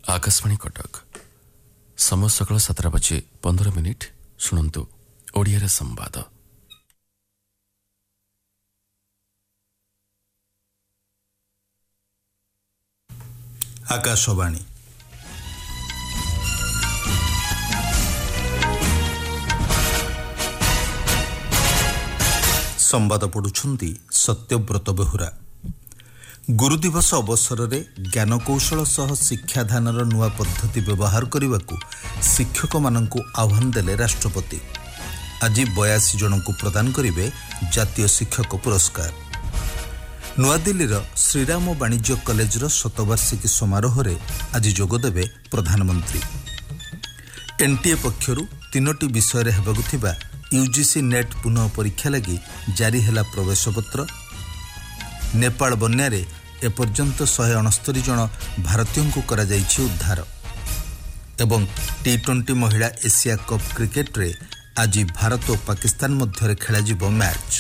आकाशवाणी कटक समय सकाल 7:15 शुणु ओडिया संवाद। आकाशवाणी संवाद पढ़ुछंती सत्यव्रत बेहुरा। गुरु दिवस अवसर में ज्ञानकौशल सह शिक्षादानर नुआ पद्धति व्यवहार करने को शिक्षक मानक आह्वान देले राष्ट्रपति। आज 82 जन को प्रदान करेंगे जातीय शिक्षक पुरस्कार। नुआदिल्लीर श्रीराम वाणिज्य कॉलेजर शतवार्षिकी समारोह में आज जोगदेवे प्रधानमंत्री। एनटीए पक्षरु 3टी विषय हेबाकुथिबा यूजीसी नेट पुनः परीक्षा लगी जारी हैला प्रवेश पत्र। नेपाल बन्यारे एपर्यंत 169 जन भारतीयों को करा जाइछि उद्धार। एवं T20 महिला एशिया कप क्रिकेट रे आज भारत और पाकिस्तान मध्य खेला जिवो मैच।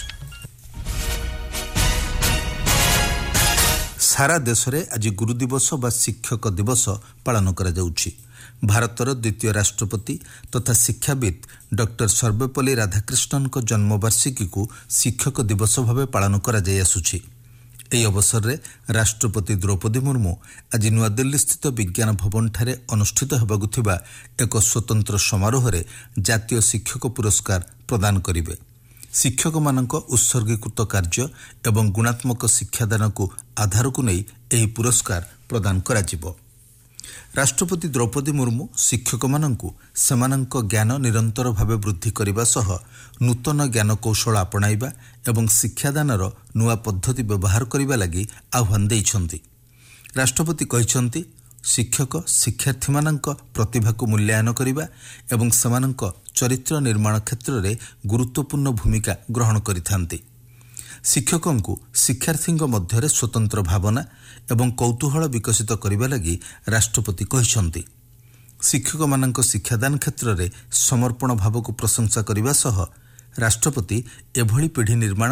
सारा देश में आज गुरु दिवस बा शिक्षक दिवस पालन करा जाउछि। भारतर द्वितीय राष्ट्रपति तथा शिक्षाविद डॉक्टर सर्वपल्ली राधाकृष्णन को जन्मवार्षिकी को शिक्षक दिवस भाव पालन करा जाय आसुछि। एही अवसर रे राष्ट्रपति द्रौपदी मुर्मू आज नुआदिल्ली स्थित विज्ञान भवन ठारे अनुष्ठित हेबाकुथिबा एक स्वतंत्र समारोह रे जातीय शिक्षक पुरस्कार प्रदान करिवे। शिक्षक मानक उत्सर्गीकृत कार्य एवं गुणात्मक शिक्षादान को आधार को नहीं एही पुरस्कार प्रदान करा जिवो। राष्ट्रपति द्रौपदी मुर्मू शिक्षक मानकु सेमानंक ज्ञान निरंतर भावे वृद्धि करिबा सह नूतन ज्ञान कौशल अपनाइबा एवं शिक्षादानर नुआ पद्धति व्यवहार करिबा लागि आह्वान दैछन्ति। राष्ट्रपति कहिसन्ति शिक्षक शिक्षार्थी मानक प्रतिभा को मूल्यांकन करिबा एवं सेमानंक चरित्र निर्माण क्षेत्र में गुरुत्वपूर्ण भूमिका ग्रहण करिथान्ति। शिक्षकों को शिक्षार्थी मध्य स्वतंत्र भावना एवं कौतूहल विकसित करने लगी राष्ट्रपति कहिसन्ति। शिक्षक मानक शिक्षादान क्षेत्र में समर्पण भाव को प्रशंसा करने सह राष्ट्रपति एभली पीढ़ी निर्माण